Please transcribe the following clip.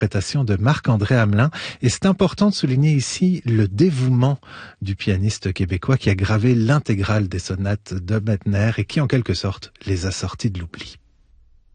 l'interprétation de Marc-André Hamelin. Et c'est important de souligner ici le dévouement du pianiste québécois qui a gravé l'intégrale des sonates de Mettner et qui, en quelque sorte, les a sortis de l'oubli.